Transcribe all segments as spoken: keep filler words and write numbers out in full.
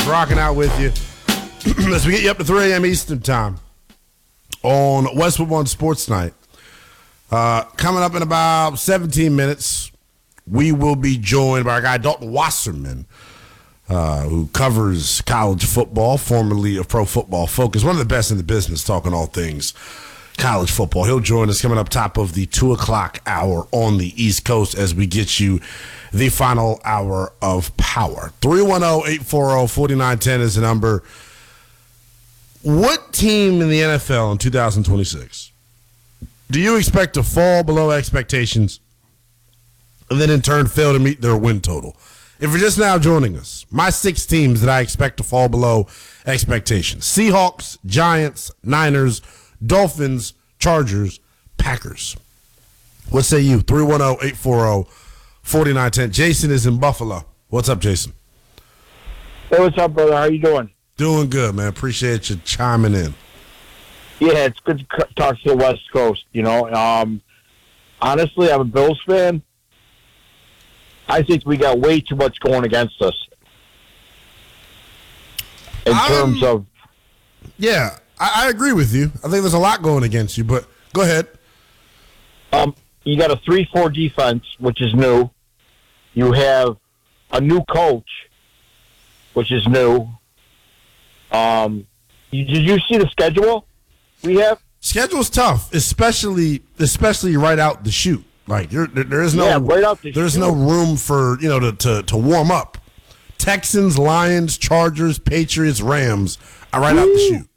rocking out with you as we get you up to three a.m. Eastern time on Westwood One Sports Night. Uh, coming up in about seventeen minutes, we will be joined by our guy Dalton Wasserman, uh, who covers college football, formerly of Pro Football Focus, one of the best in the business talking all things college football. He'll join us coming up top of the two o'clock hour on the East Coast as we get you the final hour of power. three one zero, eight four zero, four nine one zero is the number. What team in the N F L in two thousand twenty-six do you expect to fall below expectations and then in turn fail to meet their win total? If you're just now joining us, my six teams that I expect to fall below expectations: Seahawks, Giants, Niners, Dolphins, Chargers, Packers. What say you? three one zero, eight four zero, four nine one zero. Jason is in Buffalo. What's up, Jason? Hey, what's up, brother? How you doing? Doing good, man. Appreciate you chiming in. Yeah, it's good to talk to the West Coast, you know. Um, honestly, I'm a Bills fan. I think we got way too much going against us in I'm, terms of... Yeah, I, I agree with you. I think there's a lot going against you, but go ahead. Um, you got a three four defense, which is new. You have a new coach, which is new. Um, you, did you see the schedule we have? Schedule's tough, especially especially right out the chute. Like there, there is no yeah, right out the there's chute. no room for you know to, to, to warm up. Texans, Lions, Chargers, Patriots, Rams are right Woo. out the chute.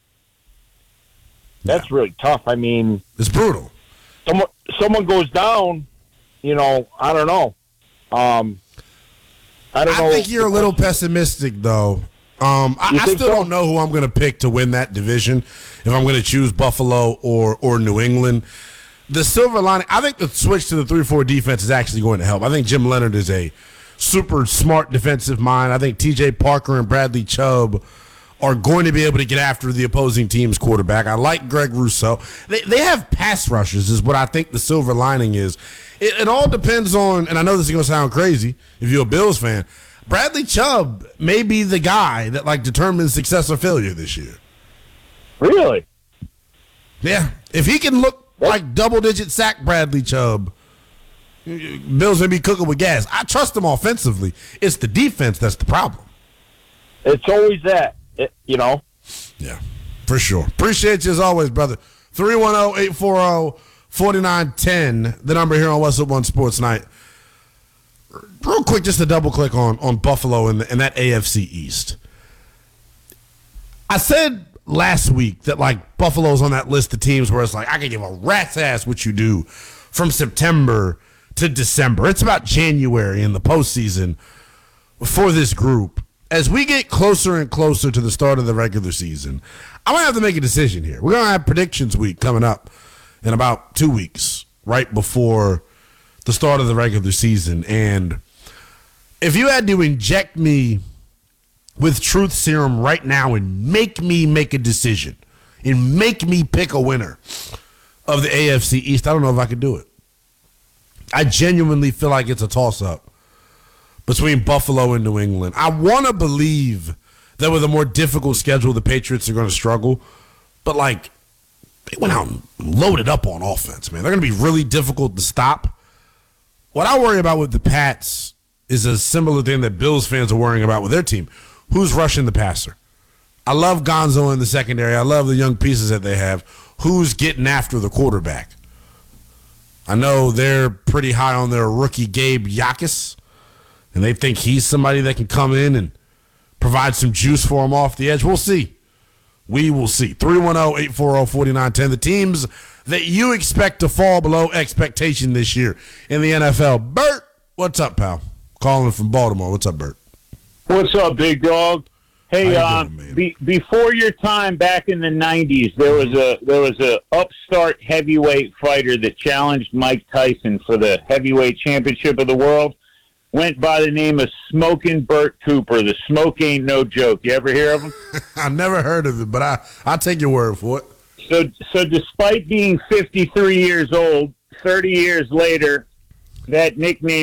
That's yeah. really tough. I mean, it's brutal. Someone someone goes down, you know. I don't know. Um, I don't I know. I think you're a little pessimistic, though. Um, I, I still so? don't know who I'm going to pick to win that division. If I'm going to choose Buffalo or or New England, the silver lining, I think the switch to the three four defense is actually going to help. I think Jim Leonard is a super smart defensive mind. I think T J Parker and Bradley Chubb are going to be able to get after the opposing team's quarterback. I like Greg Rousseau. They they have pass rushers is what I think the silver lining is. It, it all depends on, and I know this is going to sound crazy if you're a Bills fan, Bradley Chubb may be the guy that like determines success or failure this year. Really? Yeah. If he can look like double-digit sack Bradley Chubb, Bills may be cooking with gas. I trust him offensively. It's the defense that's the problem. It's always that, it, you know. Yeah, for sure. Appreciate you as always, brother. three one zero, eight four zero, four nine one zero, the number here on Westwood One Sports Night. Real quick, just to double-click on, on Buffalo and, the, and that A F C East. I said last week that, like, Buffalo's on that list of teams where it's like, I can give a rat's ass what you do from September to December. It's about January in the postseason for this group. As we get closer and closer to the start of the regular season, I'm going to have to make a decision here. We're going to have predictions week coming up in about two weeks, right before the start of the regular season. And if you had to inject me with truth serum right now and make me make a decision and make me pick a winner of the A F C East, I don't know if I could do it. I genuinely feel like it's a toss-up between Buffalo and New England. I want to believe that with a more difficult schedule, the Patriots are going to struggle. But, like, they went out and loaded up on offense, man. They're going to be really difficult to stop. What I worry about with the Pats is a similar thing that Bills fans are worrying about with their team. Who's rushing the passer? I love Gonzo in the secondary. I love the young pieces that they have. Who's getting after the quarterback? I know they're pretty high on their rookie Gabe Yakis, and they think he's somebody that can come in and provide some juice for them off the edge. We'll see. We will see. three one zero, eight four zero, four nine one zero. The teams that you expect to fall below expectation this year in the N F L. Bert, what's up, pal? Calling from Baltimore. What's up, Bert? What's up, big dog? Hey, uh, doing, be, before your time back in the nineties, there was a there was a upstart heavyweight fighter that challenged Mike Tyson for the heavyweight championship of the world. Went by the name of Smoking Bert Cooper. The smoke ain't no joke. You ever hear of him? I've never heard of it, but I I'll take your word for it. So, so despite being fifty-three years old, thirty years later, that nickname